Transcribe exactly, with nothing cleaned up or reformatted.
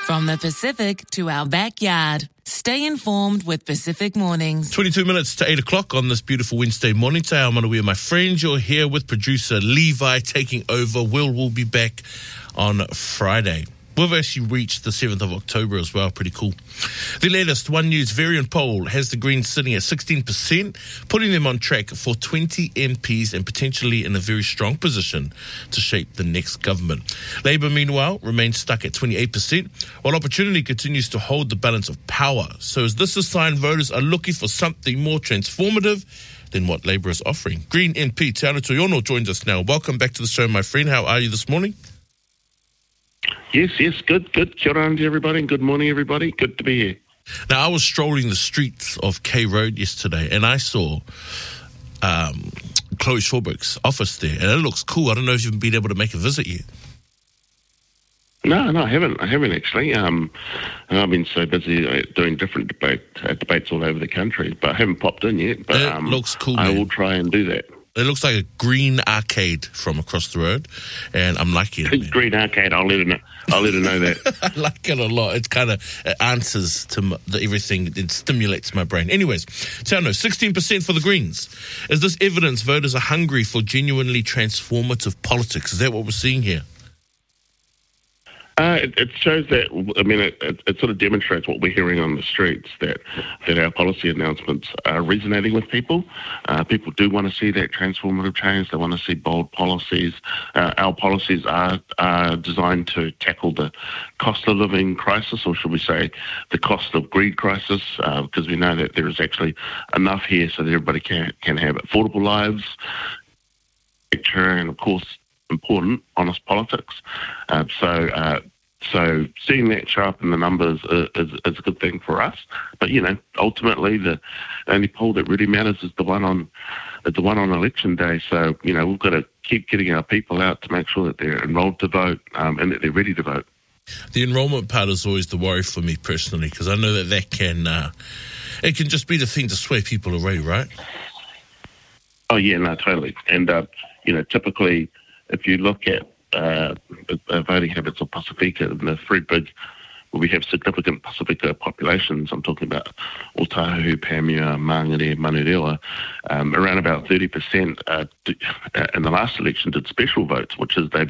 From the Pacific to our backyard. Stay informed with Pacific Mornings. twenty-two minutes to eight o'clock on this beautiful Wednesday morning. Today I'm Manawi and my friends. You're here with producer Levi taking over. Will will be back on Friday. We've actually reached the seventh of October as well. Pretty cool. The latest One News variant poll has the Greens sitting at sixteen percent, putting them on track for twenty M Ps and potentially in a very strong position to shape the next government. Labour, meanwhile, remains stuck at twenty-eight percent, while Opportunity continues to hold the balance of power. So is this a sign voters are looking for something more transformative than what Labour is offering? Green M P Te Ara Toyono joins us now. Welcome back to the show, my friend. How are you this morning? Yes, yes, good, good. Kia ora to everybody and good morning, everybody. Good to be here. Now, I was strolling the streets of K Road yesterday and I saw um, Chloe Schwarberg's office there, and it looks cool. I don't know if you've been able to make a visit yet. No, no, I haven't. I haven't actually. Um, I've been so busy uh, doing different debate, uh, debates all over the country, but I haven't popped in yet. But it um, looks cool, I man. will try and do that. It looks like a green arcade from across the road, and I'm liking it, man. Green arcade, I'll let her know. I'll let her know that. I like it a lot. It's kind of it answers to m- the, everything. It stimulates my brain. Anyways, Tauno, sixteen percent for the Greens. Is this evidence voters are hungry for genuinely transformative politics? Is that what we're seeing here? Uh, it, it shows that, I mean, it, it, it sort of demonstrates what we're hearing on the streets, that, that our policy announcements are resonating with people. Uh, people do want to see that transformative change. They want to see bold policies. Uh, our policies are, are designed to tackle the cost of living crisis, or should we say the cost of greed crisis, uh, because we know that there is actually enough here so that everybody can, can have affordable lives, and of course, important, honest politics. Uh, so, uh, so seeing that show up in the numbers is, is, is a good thing for us. But you know, ultimately, the only poll that really matters is the one on is the one on election day. So you know, we've got to keep getting our people out to make sure that they're enrolled to vote um, and that they're ready to vote. The enrolment part is always the worry for me personally, because I know that that can uh, it can just be the thing to sway people away, right? Oh yeah, no, totally. And uh, you know, typically, if you look at uh, voting habits of Pasifika, and the three big, where we have significant Pasifika populations, I'm talking about Otahu, Pāmia, Mangere, Manurewa, um, around about thirty percent uh, in the last election did special votes, which is they